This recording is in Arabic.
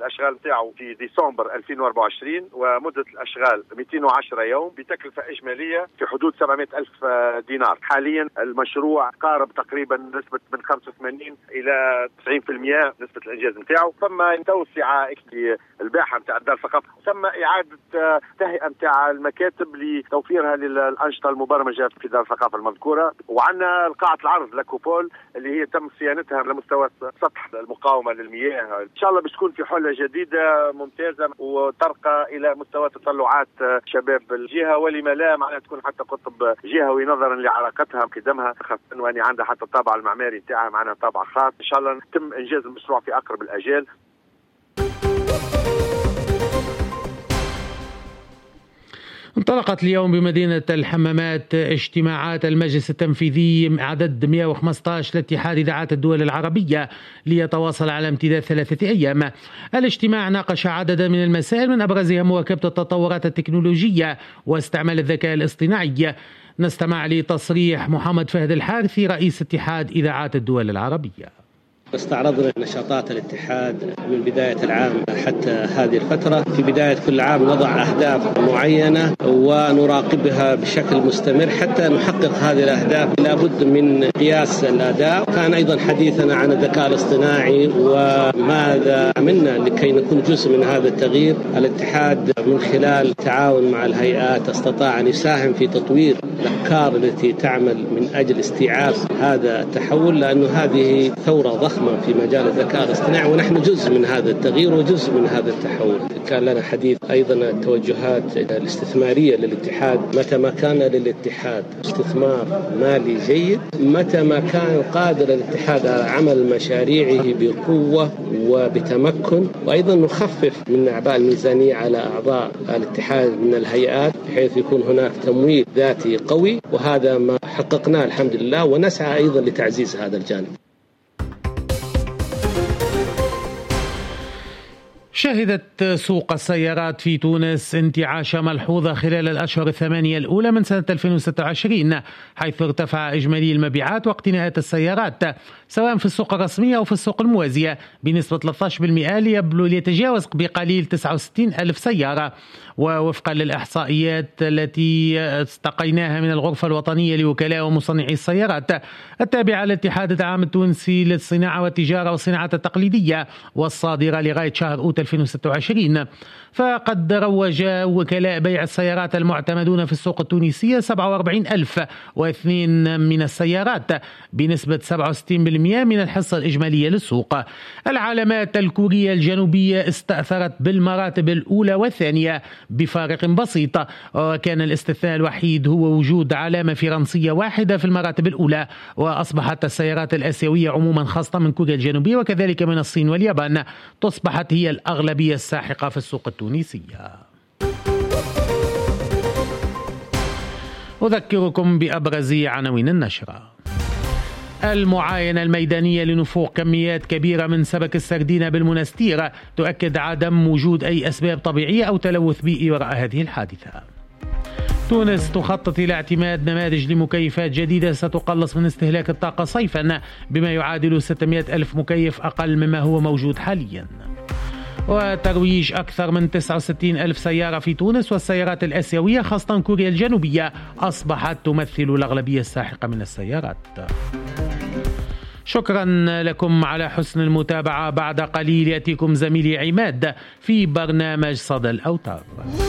الأشغال نتاعو في ديسمبر 2024 ومدة الأشغال 210 يوم بتكلفة إجمالية في حدود 700 ألف دينار. حاليا المشروع قارب تقريبا نسبة من 85 إلى 90% نسبة الإنجاز نتاعو. ثم توسعة الباحة نتاع دار الثقافة، ثم إعادة تهيئة نتاع المكاتب لتوفيرها للأنشطة المبرمجة في دار الثقافة المذكورة. وعندنا قاعة العرض لاكوبول اللي هي تم صيانتها على مستوى سطح المقاومة للمياه. إن شاء الله بتكون في حلة جديدة ممتازة وترقى إلى مستوى تطلعات شباب الجهة، ولما لا معناها تكون حتى قطب جهوي نظرا لعلاقتها بقدمها، خاصة وأني عندها حتى الطابع المعماري نتاعها معنا طابع خاص. إن شاء الله يتم إنجاز المشروع في أقرب الأجال. انطلقت اليوم بمدينة الحمامات اجتماعات المجلس التنفيذي عدد 115 لاتحاد إذاعات الدول العربية ليتواصل على امتداد 3 أيام. الاجتماع ناقش عددا من المسائل من أبرزها مواكبة التطورات التكنولوجية واستعمال الذكاء الاصطناعي. نستمع لتصريح محمد فهد الحارثي رئيس اتحاد إذاعات الدول العربية. استعرضنا نشاطات الاتحاد من بداية العام حتى هذه الفترة. في بداية كل عام نضع أهداف معينة ونراقبها بشكل مستمر حتى نحقق هذه الأهداف. لابد من قياس الأداء. كان أيضا حديثنا عن الذكاء الاصطناعي وماذا عملنا لكي نكون جزء من هذا التغيير. الاتحاد من خلال التعاون مع الهيئات استطاع أن يساهم في تطوير الأفكار التي تعمل من أجل استيعاب هذا التحول، لأنه هذه ثورة ضخمة في مجال الذكاء الاصطناعي ونحن جزء من هذا التغيير وجزء من هذا التحول. كان لنا حديث أيضا التوجهات الاستثمارية للاتحاد. متى ما كان للاتحاد استثمار مالي جيد، متى ما كان قادر الاتحاد على عمل مشاريعه بقوة وبتمكن، وأيضا نخفف من أعباء الميزانية على أعضاء الاتحاد من الهيئات بحيث يكون هناك تمويل ذاتي قوي، وهذا ما حققناه الحمد لله، ونسعى أيضا لتعزيز هذا الجانب. شهدت سوق السيارات في تونس انتعاشة ملحوظة خلال الأشهر 8 الأولى من سنة 2026، حيث ارتفع إجمالي المبيعات واقتناءات السيارات سواء في السوق الرسمية أو في السوق الموازية بنسبة 13% ليتجاوز بقليل 69 ألف سيارة. ووفقا للإحصائيات التي استقيناها من الغرفة الوطنية لوكلاء ومصنعي السيارات التابعة للاتحاد العام التونسي للصناعة والتجارة والصناعة التقليدية والصادرة لغاية شهر أوت 2026، فقد روج وكلاء بيع السيارات المعتمدون في السوق التونسية 47,002 من السيارات بنسبة 67% من الحصة الإجمالية للسوق. العلامات الكورية الجنوبية استأثرت بالمراتب الأولى والثانية بفارق بسيط، وكان الاستثناء الوحيد هو وجود علامة فرنسية واحدة في المراتب الأولى. وأصبحت السيارات الآسيوية عموما خاصة من كوريا الجنوبية وكذلك من الصين واليابان تصبحت هي الأغلبية الساحقة في السوق التونسية. أذكركم بأبرز عناوين النشرة. المعاينة الميدانية لنفوق كميات كبيرة من سمك السردين بالمنستير تؤكد عدم وجود أي أسباب طبيعية أو تلوث بيئي وراء هذه الحادثة. تونس تخطط إلى اعتماد نماذج لمكيفات جديدة ستقلص من استهلاك الطاقة صيفا بما يعادل 600 ألف مكيف أقل مما هو موجود حاليا. وترويج أكثر من 69 ألف سيارة في تونس، والسيارات الآسيوية خاصة كوريا الجنوبية أصبحت تمثل الأغلبية الساحقة من السيارات. شكرا لكم على حسن المتابعة. بعد قليل يأتيكم زميلي عماد في برنامج صدى الأوتار.